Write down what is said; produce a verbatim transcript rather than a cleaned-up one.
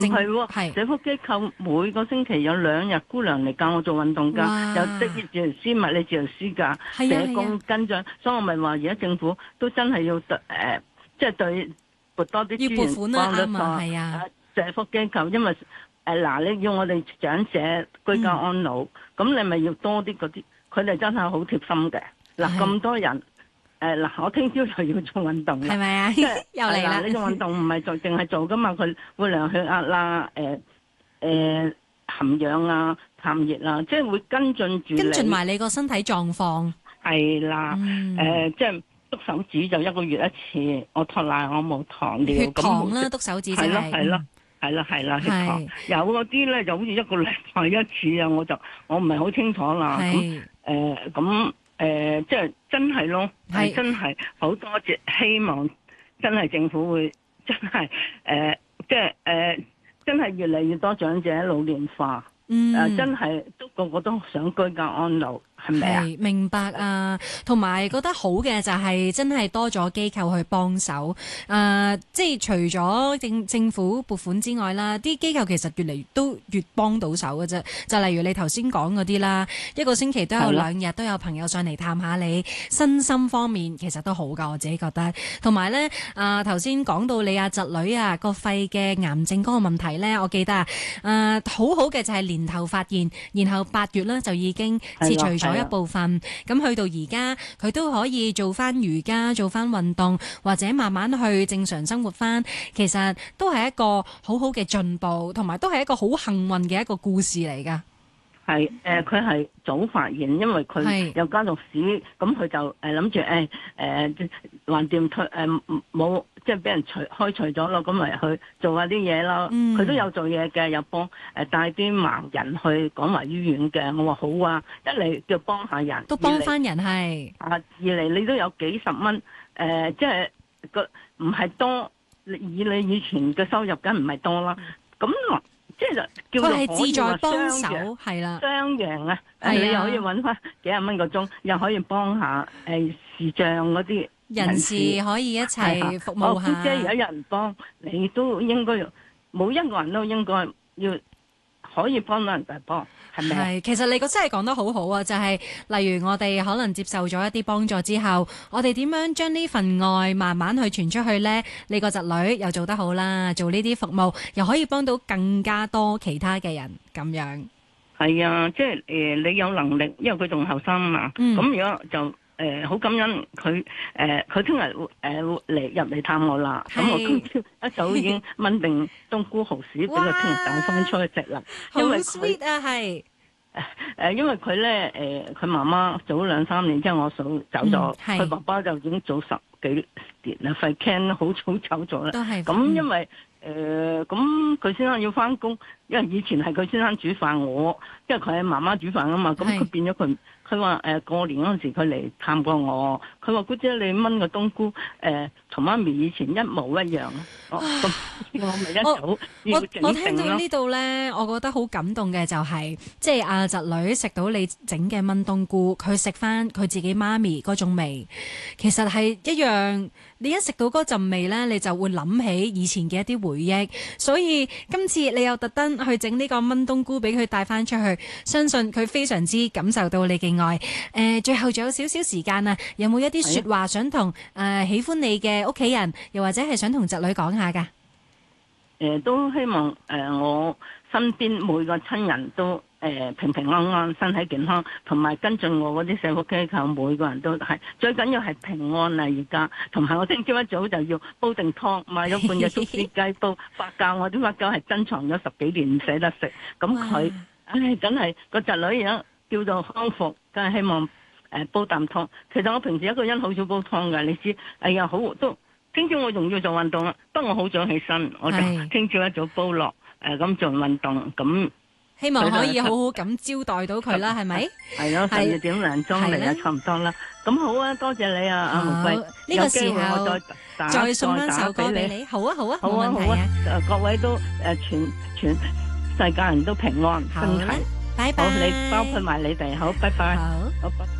唔係喎，社福機構每個星期有兩日姑娘嚟教我做運動㗎，有職業治療師、物理治療師㗎，社工跟進，所以我咪話而家政府都真係要對誒，即係對撥多啲資源幫得錯。係啊，社福機構因為誒嗱，你要我哋長者居家安老，咁、嗯、你咪要多啲嗰啲，佢哋真係好貼心嘅。嗱咁多人。誒嗱、呃，我聽朝就要做運動啦，係咪啊？即係又嚟啦！呢種運動唔係做淨係做噶嘛，佢會量血壓啦，誒、呃、誒、呃、含氧啊、探熱啊，即係會跟進住跟進埋你個身體狀況。係啦，誒、嗯呃、即係篤手指就一個月一次，我托奶我冇糖尿，血糖啦，篤手指就係。係咯係咯係啦係啦，血糖有嗰啲咧就好似一個禮拜一次啊，我就我唔係好清楚啦。咁誒咁。誒、呃，即係真係咯，係真係好多謝，希望真係政府會真係誒、呃，即係誒、呃，真係越嚟越多長者老年化，嗯，誒、呃，真係都個個都想居家安老。係咪啊？明白啊，同埋覺得好嘅就係真係多咗機構去幫手，誒、呃，即係除咗政政府撥款之外啦，啲機構其實越嚟都越幫到手嘅啫。就例如你頭先講嗰啲啦，一個星期都有兩日都有朋友上嚟探下你，身心方面其實都好噶，我自己覺得。同埋咧，誒頭先講到你阿侄女啊個肺嘅癌症嗰個問題咧，我記得啊，誒、呃、好好嘅就係年頭發現，然後八月咧就已經切除咗一部分，咁去到而家佢都可以做翻瑜伽，做翻運動，或者慢慢去正常生活翻，其實都係一個好好嘅進步，同埋都係一個好幸運嘅一個故事嚟噶。係誒，佢、呃、係早發現，因為佢有家族史，咁佢就誒諗住誒誒橫掂退誒冇，即係俾人除開除咗咯，咁咪去做下啲嘢咯。佢、嗯、都有做嘢嘅，有幫誒帶啲盲人去廣華醫院嘅。我話好啊，一嚟叫幫下人，都幫翻人係啊，二嚟你都有幾十蚊誒、呃，即係個唔係多，以你以前嘅收入梗唔係多啦，咁。即係就叫做可以話雙贏，係啦，雙贏啊！誒，你又可以揾翻幾廿蚊個鐘，又可以幫下誒視障嗰啲人士可以一齊服務下。即係有人幫你，都應該冇一個人都應該要可以幫到人就幫，係咪？係，其實你個真係講得好好啊！就係、是、例如我哋可能接受咗一啲幫助之後，我哋點樣將呢份愛慢慢去傳出去呢？你個侄女又做得好啦，做呢啲服務又可以幫到更加多其他嘅人咁樣。係啊，即係誒、呃，你有能力，因為佢仲後生啊嘛。咁、嗯、如果就。誒好、呃、感恩佢誒佢聽日誒嚟入嚟探我啦，咁我今朝一早已經炆定冬菇蠔豉俾佢聽日帶翻出去食啦。好 sweet 啊，係誒誒，因為佢咧誒佢媽媽早兩三年之後我嫂走咗，佢、嗯、爸爸就已經早十幾年啦，肺 can 好早走咗啦。都係咁，因為誒咁佢先生要翻工，因為以前係佢先生煮飯，我因為佢係媽媽煮飯啊嘛，咁佢變咗佢。佢話誒過年嗰陣時佢嚟探過我，佢話姑姐你炆個冬菇誒同媽咪以前一模一樣啊！咁我咪一早要整定咯。我聽到呢度咧，我覺得好感動嘅就係、是，即係阿侄女食到你整嘅炆冬菇，佢食翻佢自己媽咪嗰種味，其實係一樣。你一食到嗰陣味咧，你就會諗起以前嘅一啲回憶。所以今次你又特登去整呢個炆冬菇俾佢帶翻出去，相信佢非常之感受到你嘅愛。誒、呃，最後仲有少少時間啊，有冇一啲說話想同誒、呃、喜歡你嘅屋企人，又或者係想同侄女講下噶？誒、呃，都希望誒、呃、我身邊每個親人都誒、呃、平平安安、身體健康，同埋跟進我嗰啲社福機構，每個人都係最緊要係平安啊！而家同埋我聽朝一早就要煲定湯，買咗半隻竹絲雞煲發酵，我啲發酵係珍藏咗十幾年唔捨得食，咁佢唉真係個侄女而家叫做康復，梗係希望誒、呃、煲啖湯。其實我平時一個人好少煲湯㗎，你知。哎呀，好都聽朝我仲要做運動啊，不過我好早起身，我就聽朝一早煲落誒咁做運動咁。希望可以好好咁招待到佢啦，係咪？係咯，十二點零鐘嚟啊，差唔多啦。咁好啊，多謝你啊，阿玫瑰。呢個時候我再再送翻首歌俾你。好啊，好啊，冇問題啊。誒，各位都誒全全世界人都平安身體。拜拜。好，你包括埋你哋，好，拜拜。好，好。